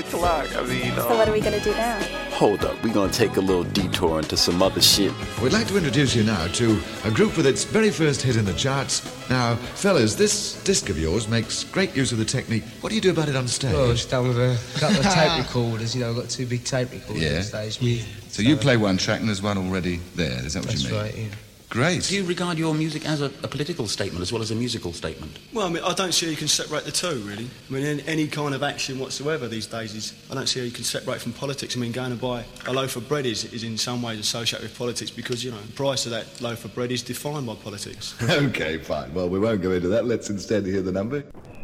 o'clock. I mean, So what are we going to do now? hold up. We're going to take a little detour into some other shit. We'd like to introduce you now to a group with its very first hit in the charts. Now, fellas, this disc of yours makes great use of the technique. What do you do about it on stage? Well, it's done with a couple of tape recorders. You know, we've got two big tape recorders Yeah. on stage. So you play one track and there's one already there, is that what That's you mean? right, yeah. Great. Do you regard your music as a political statement as well as a musical statement? Well, I mean, I don't see how you can separate the two, really. I mean, any kind of action whatsoever these days is... I don't see how you can separate from politics. I mean, going to buy a loaf of bread is in some ways associated with politics because, you know, the price of that loaf of bread is defined by politics. OK, fine. Well, we won't go into that. Let's instead hear the number.